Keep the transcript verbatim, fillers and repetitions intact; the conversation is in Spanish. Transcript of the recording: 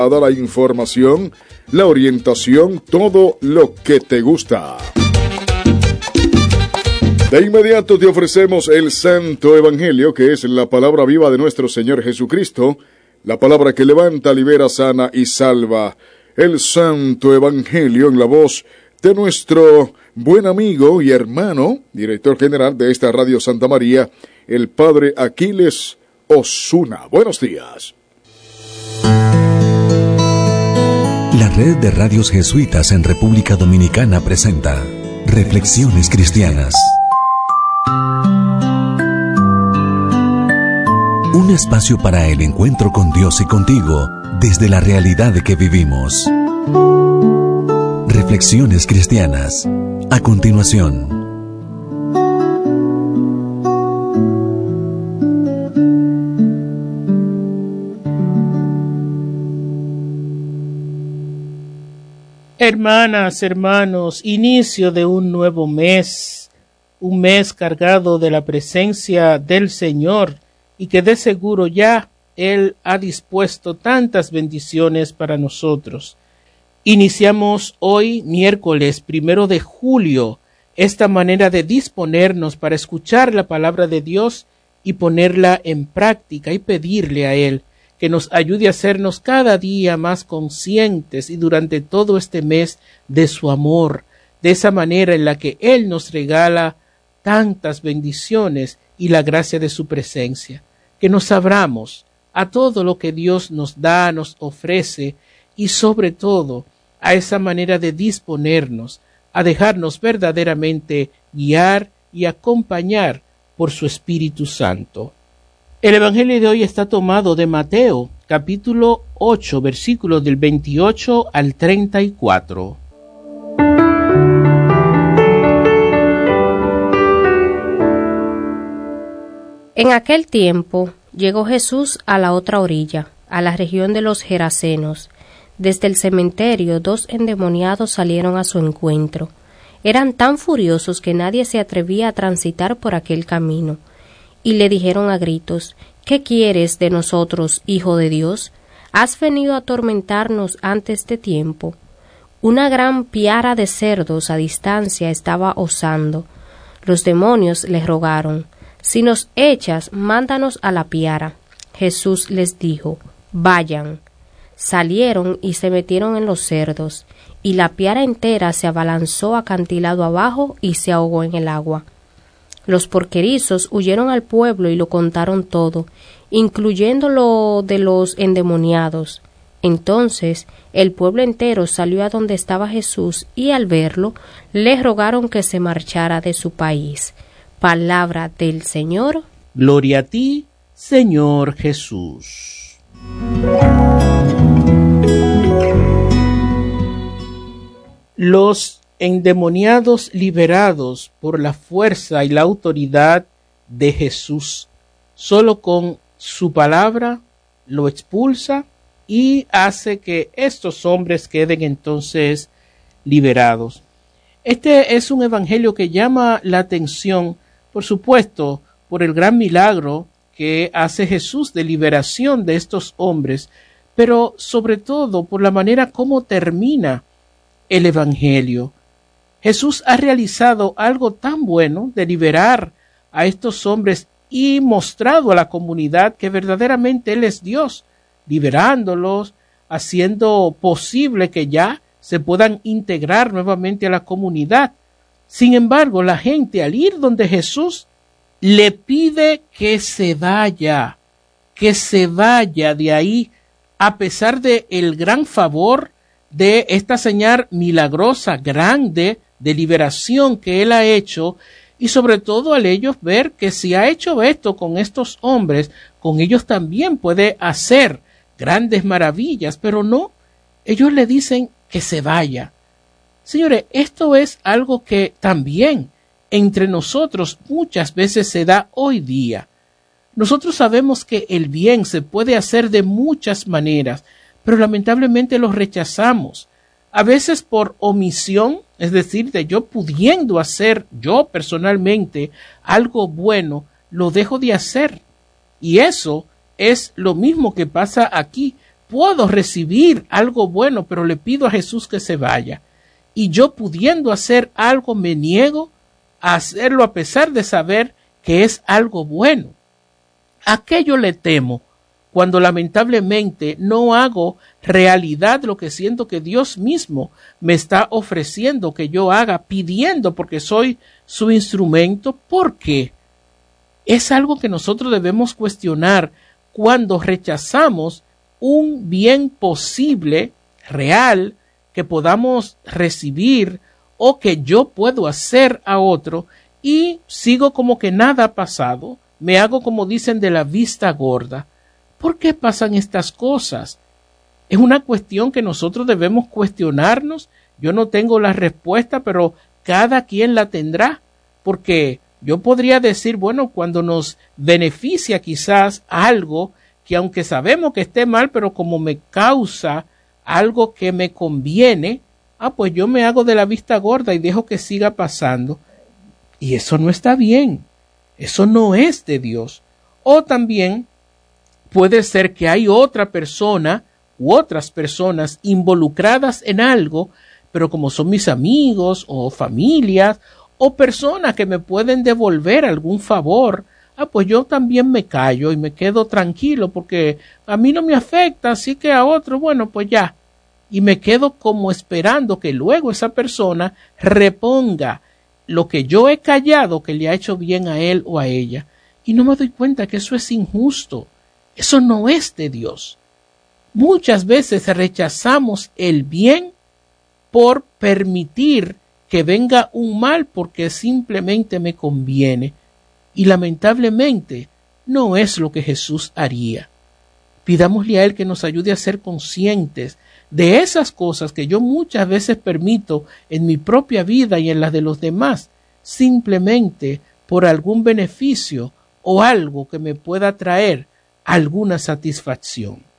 La información, la orientación, todo lo que te gusta. De inmediato te ofrecemos el Santo Evangelio, que es la palabra viva de nuestro Señor Jesucristo, la palabra que levanta, libera, sana y salva. El Santo Evangelio en la voz de nuestro buen amigo y hermano, director general de esta Radio Santa María, el Padre Aquiles Osuna. Buenos días. La Red de Radios Jesuitas en República Dominicana presenta Reflexiones Cristianas. Un espacio para el encuentro con Dios y contigo desde la realidad que vivimos. Reflexiones Cristianas. A continuación. Hermanas, hermanos, inicio de un nuevo mes, un mes cargado de la presencia del Señor y que de seguro ya Él ha dispuesto tantas bendiciones para nosotros. Iniciamos hoy, miércoles primero de julio, esta manera de disponernos para escuchar la palabra de Dios y ponerla en práctica y pedirle a Él que nos ayude a hacernos cada día más conscientes y durante todo este mes de su amor, de esa manera en la que Él nos regala tantas bendiciones y la gracia de su presencia, que nos abramos a todo lo que Dios nos da, nos ofrece y sobre todo a esa manera de disponernos a dejarnos verdaderamente guiar y acompañar por su Espíritu Santo. El Evangelio de hoy está tomado de Mateo, capítulo ocho, versículos del veintiocho al treinta y cuatro. En aquel tiempo llegó Jesús a la otra orilla, a la región de los Gerasenos. Desde el cementerio dos endemoniados salieron a su encuentro. Eran tan furiosos que nadie se atrevía a transitar por aquel camino. Y le dijeron a gritos: ¿Qué quieres de nosotros, Hijo de Dios? ¿Has venido a atormentarnos antes de tiempo? Una gran piara de cerdos a distancia estaba osando. Los demonios le rogaron: Si nos echas, mándanos a la piara. Jesús les dijo: Vayan. Salieron y se metieron en los cerdos, y la piara entera se abalanzó acantilado abajo y se ahogó en el agua. Los porquerizos huyeron al pueblo y lo contaron todo, incluyendo lo de los endemoniados. Entonces el pueblo entero salió a donde estaba Jesús y al verlo le rogaron que se marchara de su país. Palabra del Señor. Gloria a ti, Señor Jesús. Los endemoniados liberados por la fuerza y la autoridad de Jesús. Solo con su palabra lo expulsa y hace que estos hombres queden entonces liberados. Este es un evangelio que llama la atención, por supuesto, por el gran milagro que hace Jesús de liberación de estos hombres, pero sobre todo por la manera como termina el evangelio. Jesús ha realizado algo tan bueno de liberar a estos hombres y mostrado a la comunidad que verdaderamente Él es Dios, liberándolos, haciendo posible que ya se puedan integrar nuevamente a la comunidad. Sin embargo, la gente al ir donde Jesús le pide que se vaya, que se vaya de ahí, a pesar de el gran favor de esta señal milagrosa, grande, de liberación que Él ha hecho, y sobre todo al ellos ver que si ha hecho esto con estos hombres, con ellos también puede hacer grandes maravillas, pero no, ellos le dicen que se vaya. Señores, esto es algo que también entre nosotros muchas veces se da hoy día. Nosotros sabemos que el bien se puede hacer de muchas maneras, pero lamentablemente lo rechazamos. A veces por omisión, es decir, de yo pudiendo hacer yo personalmente algo bueno, lo dejo de hacer. Y eso es lo mismo que pasa aquí, puedo recibir algo bueno, pero le pido a Jesús que se vaya. Y yo pudiendo hacer algo, me niego a hacerlo a pesar de saber que es algo bueno. ¿A qué yo le temo? Cuando lamentablemente no hago realidad lo que siento que Dios mismo me está ofreciendo que yo haga, pidiendo porque soy su instrumento. ¿Por qué? Es algo que nosotros debemos cuestionar cuando rechazamos un bien posible, real, que podamos recibir o que yo puedo hacer a otro, y sigo como que nada ha pasado, me hago como dicen de la vista gorda. ¿Por qué pasan estas cosas? Es una cuestión que nosotros debemos cuestionarnos. Yo no tengo la respuesta, pero cada quien la tendrá, porque yo podría decir, bueno, cuando nos beneficia quizás algo que aunque sabemos que esté mal, pero como me causa algo que me conviene, ah, pues yo me hago de la vista gorda y dejo que siga pasando. Y eso no está bien. Eso no es de Dios. O también puede ser que hay otra persona u otras personas involucradas en algo, pero como son mis amigos o familias o personas que me pueden devolver algún favor, ah, pues yo también me callo y me quedo tranquilo porque a mí no me afecta, así que a otro, bueno, pues ya. Y me quedo como esperando que luego esa persona reponga lo que yo he callado que le ha hecho bien a él o a ella. Y no me doy cuenta que eso es injusto. Eso no es de Dios. Muchas veces rechazamos el bien por permitir que venga un mal porque simplemente me conviene. Y lamentablemente no es lo que Jesús haría. Pidámosle a Él que nos ayude a ser conscientes de esas cosas que yo muchas veces permito en mi propia vida y en las de los demás, simplemente por algún beneficio o algo que me pueda traer alguna satisfacción.